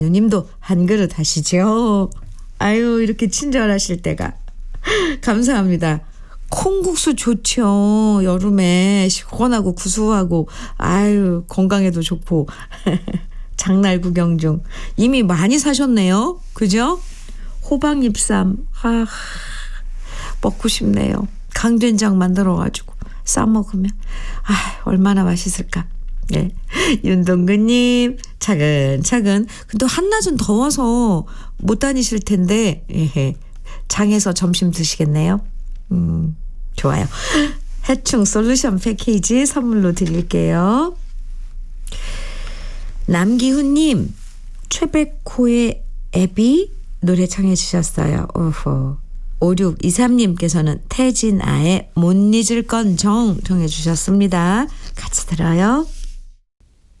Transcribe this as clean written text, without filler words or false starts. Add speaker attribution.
Speaker 1: 님도 한 그릇 하시죠. 아유, 이렇게 친절하실 때가. 감사합니다. 콩국수 좋죠. 여름에 시원하고 구수하고 아유 건강에도 좋고. 장날 구경 중. 이미 많이 사셨네요. 그죠? 호박잎쌈. 아, 먹고 싶네요. 강된장 만들어가지고 싸먹으면 얼마나 맛있을까. 네. 윤동근님 차근차근. 근데 한낮은 더워서 못 다니실 텐데 장에서 점심 드시겠네요. 좋아요. 해충 솔루션 패키지 선물로 드릴게요. 남기훈님 최백호의 애비 노래 청해 주셨어요. 오호. 5623님께서는 태진아의 못 잊을 건 정 청해 주셨습니다. 같이 들어요.